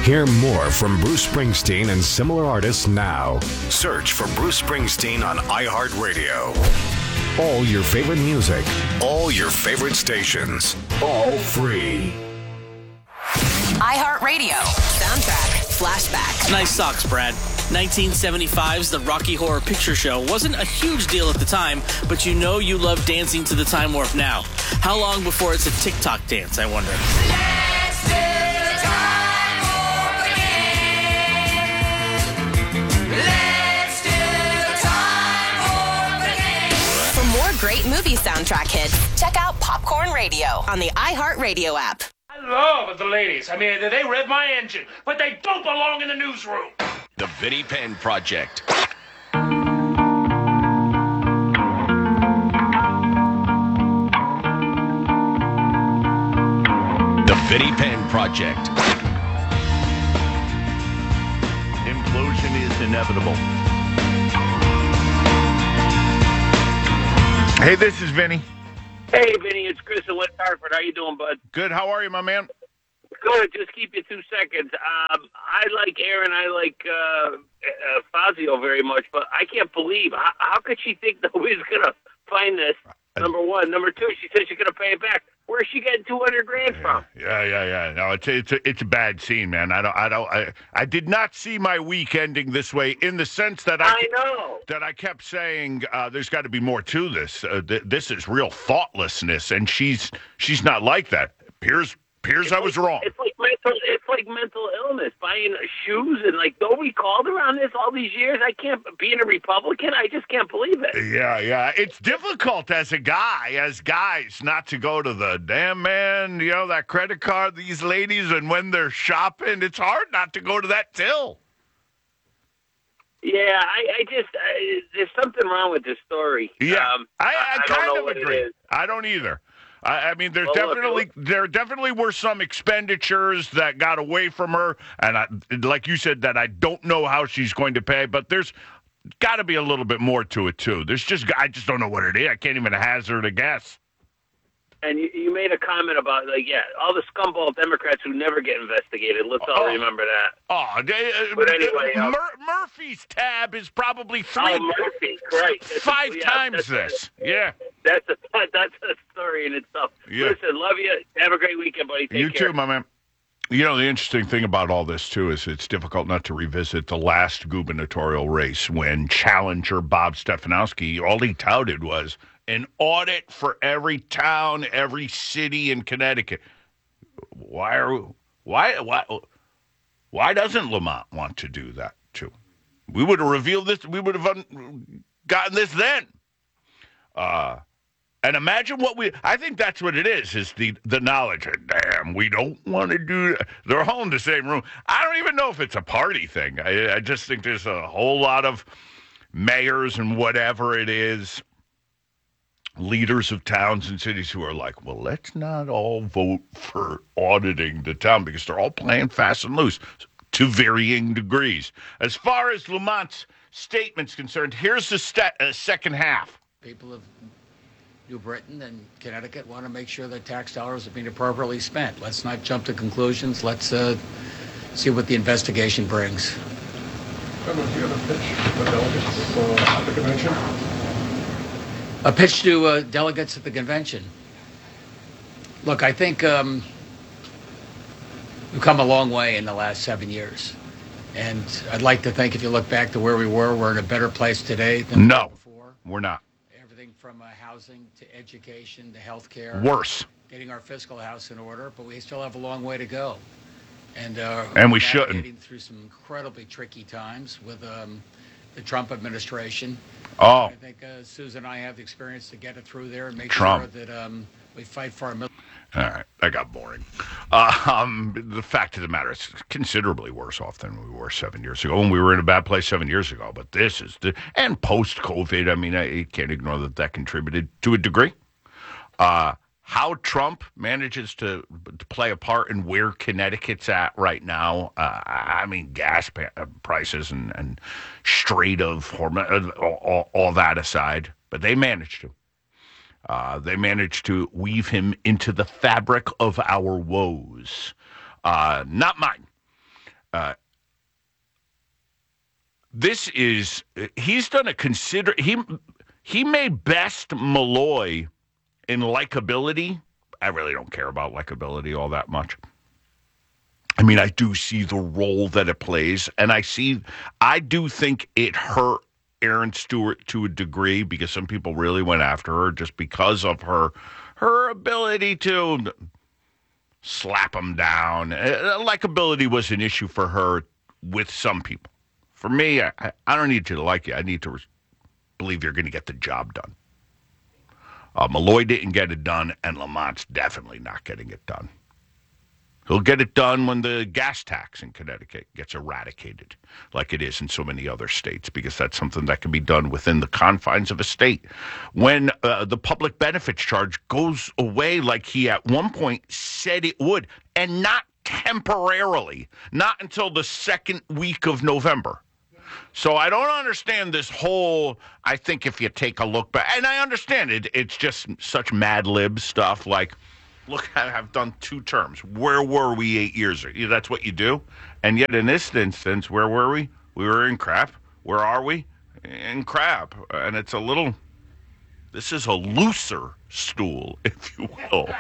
Hear more from Bruce Springsteen and similar artists now. Search for Bruce Springsteen on iHeartRadio. All your favorite music, all your favorite stations, all free. iHeartRadio. Soundtrack Flashback. Nice socks, Brad. 1975's The Rocky Horror Picture Show wasn't a huge deal at the time, but you know you love dancing to the Time Warp now. How long before it's a TikTok dance, I wonder? Let's do the Time Warp again. Let's do the Time Warp again. For more great movie soundtrack hits, check out Popcorn Radio on the iHeartRadio app. I love the ladies. I mean, they rev my engine, but they don't belong in the newsroom. The Vinnie Penn Project. The Vinnie Penn Project. Implosion is inevitable. Hey, this is Vinny. Hey, Vinny, it's Chris in West Hartford. How you doing, bud? Good. How are you, my man? Good. Just keep you 2 seconds. I like Aaron. I like Fazio very much, but I can't believe how could she think that we was gonna find this? Number one. Number two, she said she's gonna pay it back. Where's she getting $200,000 from? Yeah. No, it's a bad scene, man. I did not see my week ending this way in the sense that I know that I kept saying there's got to be more to this. This is real thoughtlessness, and she's not like that. Piers, I was wrong. It's like mental illness. Buying shoes and nobody called her on this all these years. I can't. Being a Republican, I just can't believe it. Yeah. It's difficult as guys, not to go to the damn man. That credit card. These ladies, and when they're shopping, it's hard not to go to that till. Yeah, I just there's something wrong with this story. Yeah, I kind of agree. I don't either. I mean, there definitely were some expenditures that got away from her, and like you said, that I don't know how she's going to pay. But there's got to be a little bit more to it too. I just don't know what it is. I can't even hazard a guess. And you made a comment about, all the scumball Democrats who never get investigated. Let's all remember that. But anyway, Murphy's tab is probably Murphy, right? 5 times this. Yeah. That's a story in itself. Yeah. Listen, love you. Have a great weekend, buddy. Take care. You too, my man. The interesting thing about all this, too, is it's difficult not to revisit the last gubernatorial race when challenger Bob Stefanowski, all he touted was an audit for every town, every city in Connecticut. Why doesn't Lamont want to do that, too? We would have revealed this. We would have gotten this then. And imagine I think that's what it is the knowledge. Damn, we don't want to do that. They're all in the same room. I don't even know if it's a party thing. I just think there's a whole lot of mayors and whatever it is, leaders of towns and cities who are like, well, let's not all vote for auditing the town because they're all playing fast and loose to varying degrees. As far as Lamont's statement's concerned, here's the second half. People of New Britain and Connecticut want to make sure that tax dollars are being appropriately spent. Let's not jump to conclusions. Let's see what the investigation brings. Do you have a pitch for delegates at the convention? A pitch to delegates at the convention. Look, I think we've come a long way in the last 7 years. And I'd like to think if you look back to where we were, we're in a better place today than we were before. We're not. Everything from housing to education to health care. Worse. Getting our fiscal house in order, but we still have a long way to go. And we shouldn't. Getting through some incredibly tricky times with the Trump administration. Oh. I think Susan and I have the experience to get it through there and make Trump. sure that we fight for our middle. All right, that got boring. The fact of the matter is considerably worse off than we were 7 years ago, and we were in a bad place 7 years ago. But this is and post-COVID, I mean, I can't ignore that contributed to a degree. How Trump manages to play a part in where Connecticut's at right now, I mean, gas prices and Strait of Hormuz, all that aside, but they managed to. They managed to weave him into the fabric of our woes. Not mine. he's done he made best Malloy in likability. I really don't care about likability all that much. I mean, I do see the role that it plays, and I do think it hurt Aaron Stewart to a degree because some people really went after her just because of her ability to slap him down. Likability was an issue for her with some people. For me, I don't need you to like you. I need to believe you're going to get the job done. Malloy didn't get it done, and Lamont's definitely not getting it done. He'll get it done when the gas tax in Connecticut gets eradicated, like it is in so many other states, because that's something that can be done within the confines of a state. When the public benefits charge goes away like he at one point said it would, and not temporarily, not until the second week of November. So I don't understand this whole, I think if you take a look back, and I understand it, it's just such Mad Lib stuff like, look, I've done 2 terms. Where were we 8 years ago? That's what you do. And yet in this instance, where were we? We were in crap. Where are we? In crap. And it's this is a looser stool, if you will.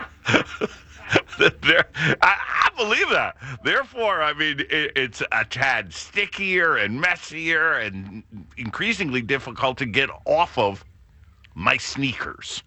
I believe that. Therefore, I mean, it's a tad stickier and messier and increasingly difficult to get off of my sneakers.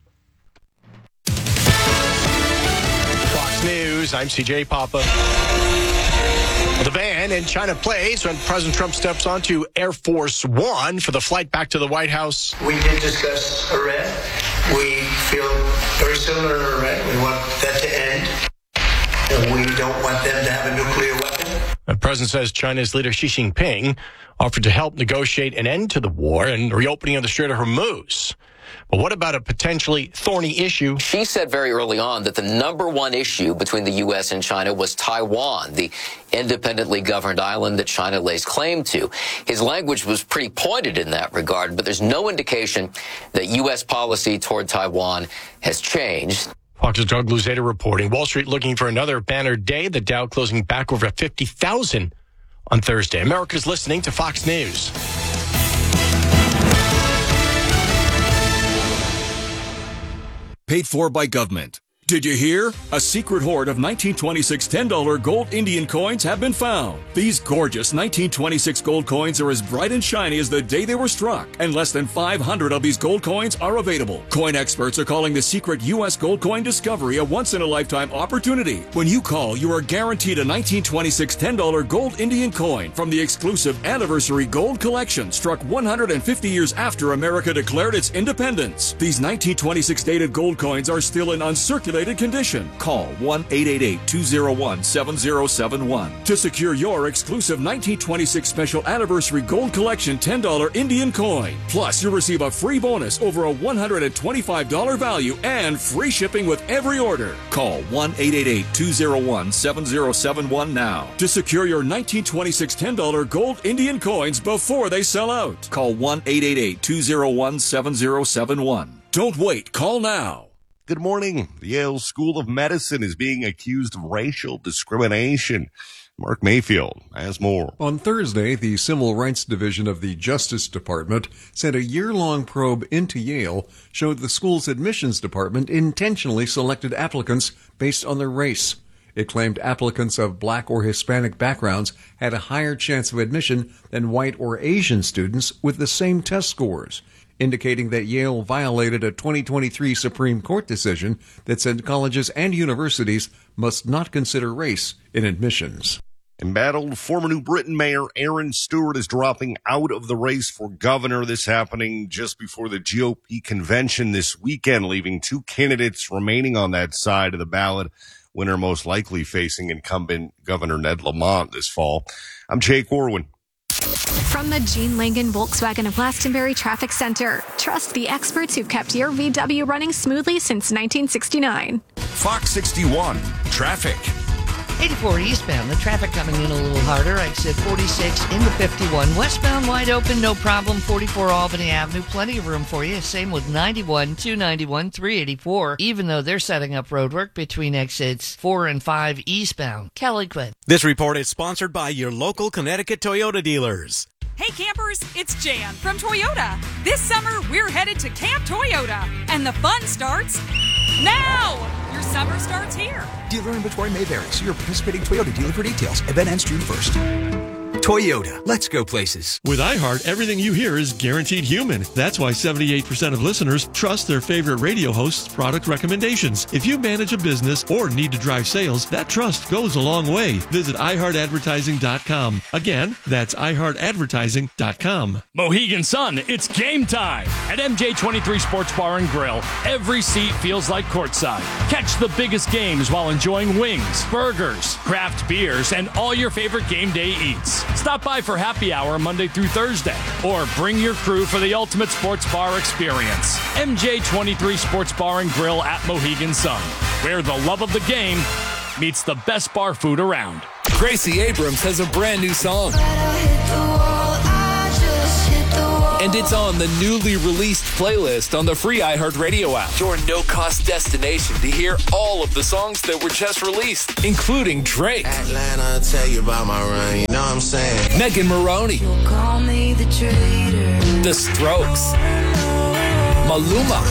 Fox News, I'm CJ Papa. The ban in China plays when President Trump steps onto Air Force One for the flight back to the White House. We did discuss Iran. We feel very similar to Iran. We want that to end. And we don't want them to have a nuclear weapon. The president says China's leader Xi Jinping offered to help negotiate an end to the war and reopening of the Strait of Hormuz. But what about a potentially thorny issue? She said very early on that the number one issue between the U.S. and China was Taiwan, the independently governed island that China lays claim to. His language was pretty pointed in that regard, but there's no indication that U.S. policy toward Taiwan has changed. Fox's Doug Luzeta reporting. Wall Street looking for another banner day. The Dow closing back over 50,000 on Thursday. America's listening to Fox News. Paid for by government. Did you hear? A secret hoard of 1926 $10 gold Indian coins have been found. These gorgeous 1926 gold coins are as bright and shiny as the day they were struck, and less than 500 of these gold coins are available. Coin experts are calling the secret U.S. gold coin discovery a once-in-a-lifetime opportunity. When you call, you are guaranteed a 1926 $10 gold Indian coin from the exclusive Anniversary Gold Collection, struck 150 years after America declared its independence. These 1926 dated gold coins are still in uncirculated condition. Call 1-888-201-7071 to secure your exclusive 1926 Special Anniversary Gold Collection $10 Indian coin. Plus, you'll receive a free bonus over a $125 value and free shipping with every order. Call 1-888-201-7071 now to secure your 1926 $10 gold Indian coins before they sell out. Call 1-888-201-7071. Don't wait. Call now. Good morning. The Yale School of Medicine is being accused of racial discrimination. Mark Mayfield has more. On Thursday, the Civil Rights Division of the Justice Department sent a year-long probe into Yale, showed the school's admissions department intentionally selected applicants based on their race. It claimed applicants of black or Hispanic backgrounds had a higher chance of admission than white or Asian students with the same test scores, indicating that Yale violated a 2023 Supreme Court decision that said colleges and universities must not consider race in admissions. Embattled former New Britain Mayor Aaron Stewart is dropping out of the race for governor. This happening just before the GOP convention this weekend, leaving 2 candidates remaining on that side of the ballot. Winner most likely facing incumbent Governor Ned Lamont this fall. I'm Jake Orwin. From the Gene Langan Volkswagen of Glastonbury Traffic Center, trust the experts who've kept your VW running smoothly since 1969. Fox 61 Traffic. 84 eastbound, the traffic coming in a little harder. Exit 46 into 51. Westbound wide open, no problem. 44 Albany Avenue, plenty of room for you. Same with 91, 291, 384, even though they're setting up road work between exits 4 and 5 eastbound. Kelly Quinn. This report is sponsored by your local Connecticut Toyota dealers. Hey campers, it's Jan from Toyota. This summer, we're headed to Camp Toyota, and the fun starts now! Your summer starts here. Dealer inventory may vary. See your participating Toyota dealer for details. Event ends June 1st. Toyota, let's go places. With iHeart, everything you hear is guaranteed human. That's why 78% of listeners trust their favorite radio host's product recommendations. If you manage a business or need to drive sales, that trust goes a long way. Visit iHeartAdvertising.com. Again, that's iHeartAdvertising.com. Mohegan Sun, it's game time. At MJ23 Sports Bar and Grill, every seat feels like courtside. Catch the biggest games while enjoying wings, burgers, craft beers, and all your favorite game day eats. Stop by for happy hour Monday through Thursday, or bring your crew for the ultimate sports bar experience. MJ23 Sports Bar and Grill at Mohegan Sun, where the love of the game meets the best bar food around. Gracie Abrams has a brand new song. And it's on the newly released playlist on the free iHeartRadio app. Your no-cost destination to hear all of the songs that were just released, including Drake, Atlanta, tell you about my run, you know what I'm saying? Megan Maroney, Call me the traitor. The Strokes, Maluma,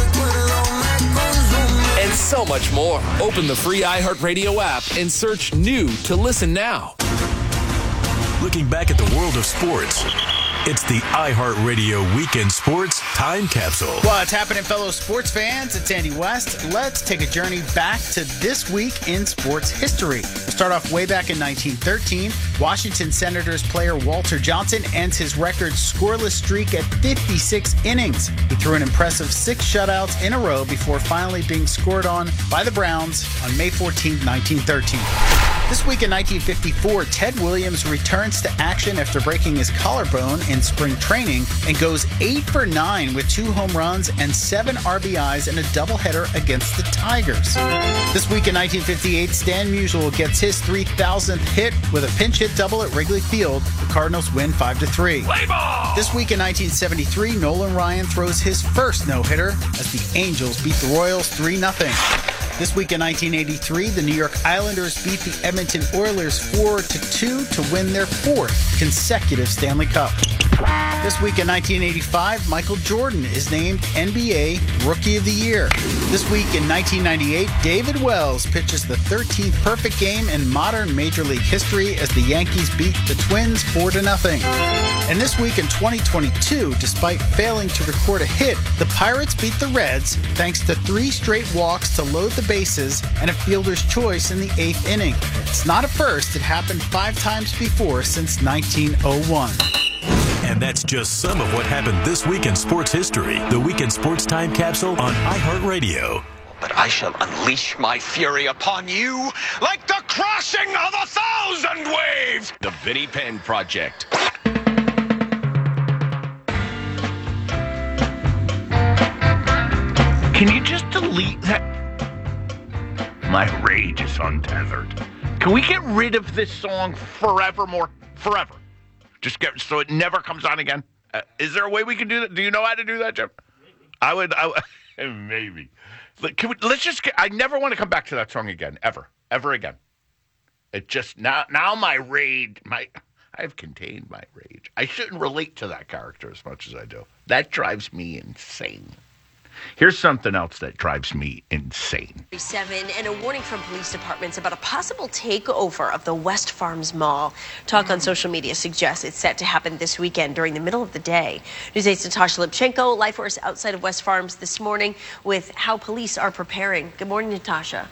and so much more. Open the free iHeartRadio app and search New to listen now. Looking back at the world of sports, it's the iHeartRadio Weekend Sports Time Capsule. What's happening, fellow sports fans? It's Andy West. Let's take a journey back to this week in sports history. We'll start off way back in 1913. Washington Senators player Walter Johnson ends his record scoreless streak at 56 innings. He threw an impressive 6 shutouts in a row before finally being scored on by the Browns on May 14, 1913. This week in 1954, Ted Williams returns to action after breaking his collarbone in spring training and goes 8 for 9 with 2 home runs and 7 RBIs in a doubleheader against the Tigers. This week in 1958, Stan Musial gets his 3,000th hit with a pinch hit double at Wrigley Field. The Cardinals win 5-3. Play ball! This week in 1973, Nolan Ryan throws his first no-hitter as the Angels beat the Royals 3-0. This week in 1983, the New York Islanders beat the Edmonton Oilers 4-2 to win their 4th consecutive Stanley Cup. This week in 1985, Michael Jordan is named NBA Rookie of the Year. This week in 1998, David Wells pitches the 13th perfect game in modern Major League history as the Yankees beat the Twins 4-0. And this week in 2022, despite failing to record a hit, the Pirates beat the Reds thanks to 3 straight walks to load the bases and a fielder's choice in the 8th inning. It's not a first. It happened 5 times before since 1901. And that's just some of what happened this week in sports history. The Weekend Sports Time Capsule on iHeartRadio. But I shall unleash my fury upon you like the crossing of 1,000 waves. The Vinnie Penn Project. Can you just delete that? My rage is untethered. Can we get rid of this song forevermore? Forever. Just get so it never comes on again. Is there a way we can do that? Do you know how to do that, Jim? I would maybe. Let's just get. I never want to come back to that song again, ever again. It just now my rage. I've contained my rage. I shouldn't relate to that character as much as I do. That drives me insane. Here's something else that drives me insane. 7 and a warning from police departments about a possible takeover of the West Farms Mall. Talk on social media suggests it's set to happen this weekend during the middle of the day. News 8's Natasha Lipchenko, live for us outside of West Farms this morning with how police are preparing. Good morning, Natasha.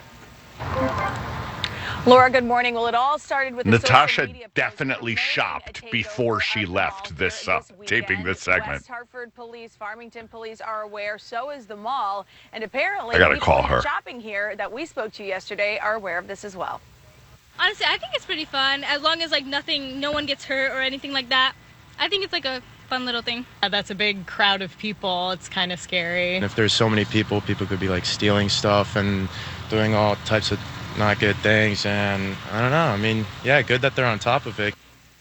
Laura, good morning. Well, it all started with Natasha definitely shopped before she left this taping this segment. West Hartford Police, Farmington Police are aware. So is the mall, and apparently I gotta call her. Shopping here that we spoke to yesterday are aware of this as well. Honestly, I think it's pretty fun as long as no one gets hurt or anything like that. I think it's like a fun little thing. That's a big crowd of people. It's kind of scary. If there's so many people, people could be like stealing stuff and doing all types of not good things. And I don't know. I mean, yeah, good that they're on top of it.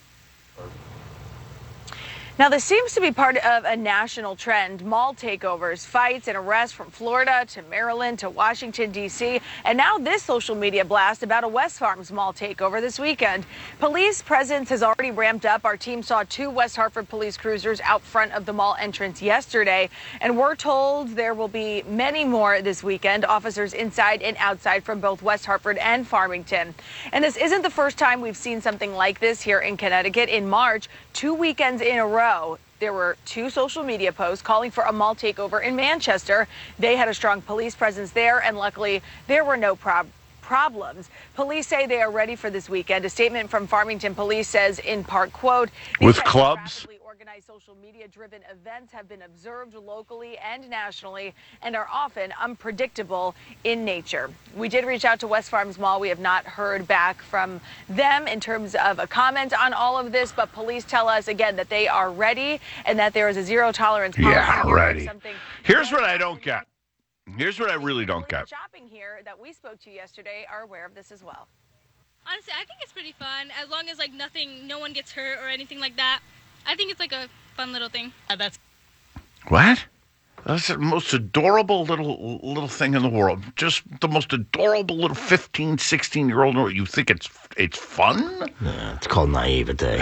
Now, this seems to be part of a national trend. Mall takeovers, fights, and arrests from Florida to Maryland to Washington, D.C. And now this social media blast about a West Farms mall takeover this weekend. Police presence has already ramped up. Our team saw 2 West Hartford police cruisers out front of the mall entrance yesterday. And we're told there will be many more this weekend. Officers inside and outside from both West Hartford and Farmington. And this isn't the first time we've seen something like this here in Connecticut. In March, 2 weekends in a row, there were 2 social media posts calling for a mall takeover in Manchester. They had a strong police presence there, and luckily there were no problems. Police say they are ready for this weekend. A statement from Farmington Police says, in part, quote, with clubs. Organized social media-driven events have been observed locally and nationally and are often unpredictable in nature. We did reach out to West Farms Mall. We have not heard back from them in terms of a comment on all of this, but police tell us again that they are ready and that there is a zero-tolerance policy. Yeah, ready. Here's what I don't get. Here's what I really don't get. Shopping here that we spoke to yesterday are aware of this as well. Honestly, I think it's pretty fun as long as no one gets hurt or anything like that. I think it's like a fun little thing. That's what? That's the most adorable little thing in the world. Just the most adorable little 15, 16-year-old. You think it's fun? Yeah, it's called naivete.